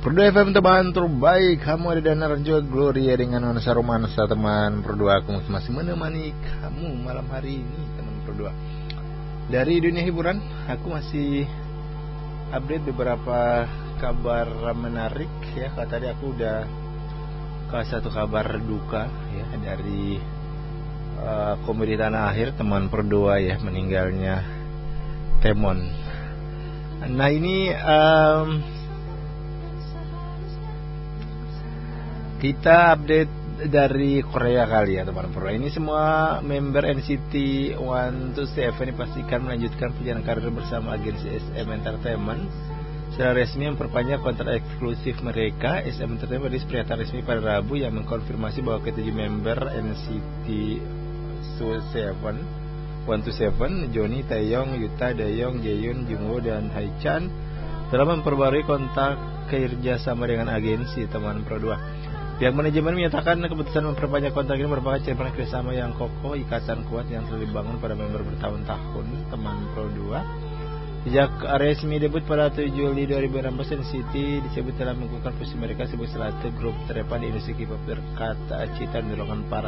Perdu FM teman terbaik. Kamu ada Danar juga Gloria dengan Nuansa Romansa teman berdua. Aku masih menemani kamu malam hari ini teman berdua. Dari dunia hiburan, aku masih update beberapa kabar menarik ya. Tadi aku udah ke satu kabar duka ya dari komedi Tanah Akhir teman berdua ya, meninggalnya Temon. Nah ini kita update dari Korea kali ya teman-teman. Ini semua member NCT 127 dipastikan melanjutkan perjalanan karir bersama agensi SM Entertainment secara resmi memperpanjang kontrak eksklusif mereka. SM Entertainment merilis pernyataan resmi pada Rabu yang mengkonfirmasi bahwa ketujuh member NCT 127 Johnny, Taeyong, Yuta, Daeyeon, Jaehyun, Jungwoo dan Haechan telah memperbarui kontak kerjasama dengan agensi teman Pro 2. Pihak manajemen menyatakan keputusan memperpanjang kontrak ini merupakan cerminan kerjasama yang kokoh, ikatan kuat yang telah dibangun pada member bertahun-tahun teman Pro 2. Sejak resmi debut pada 7 Juli 2016, NCT disebut telah mengukuhkan posisi mereka sebagai salah satu grup terdepan di industri K-pop berkat cita dan dorongan para